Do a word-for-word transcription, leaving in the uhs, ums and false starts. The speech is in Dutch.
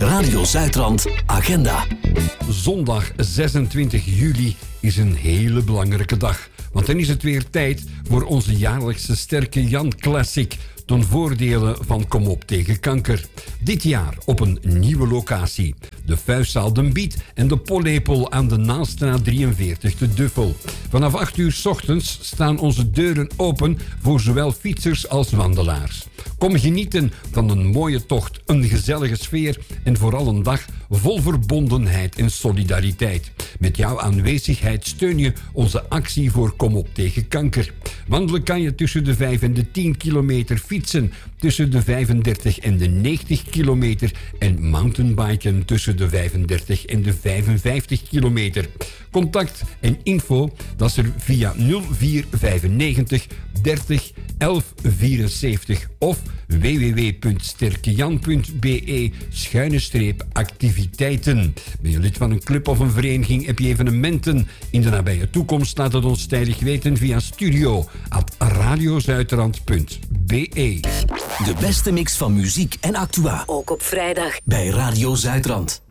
Radio Zuidrand Agenda. Zondag zesentwintig juli is een hele belangrijke dag. Want dan is het weer tijd voor onze jaarlijkse Sterke Jan Classic ten voordele van Kom op tegen kanker. Dit jaar op een nieuwe locatie. De Vuistzaal Den Biet en de Pollepel aan de Naalstraat drieënveertig te Duffel. Vanaf acht uur 's ochtends staan onze deuren open voor zowel fietsers als wandelaars. Kom genieten van een mooie tocht, een gezellige sfeer en vooral een dag vol verbondenheid en solidariteit. Met jouw aanwezigheid steun je onze actie voor Kom op tegen kanker. Wandelen kan je tussen de vijf en de tien kilometer, fietsen tussen de vijfendertig en de negentig kilometer en mountainbiken tussen de vijfendertig en de vijfenvijftig kilometer. Contact en info, dat is er via nul vier vijfennegentig dertig elf vierenzeventig of w w w punt sterkejan punt b e schuine streep activiteiten. Ben je lid van een club of een vereniging? Heb je evenementen in de nabije toekomst? Laat het ons tijdig weten via studio at radiozuidrand punt b e. De beste mix van muziek en actua. Ook op vrijdag. Bij Radio Zuidrand.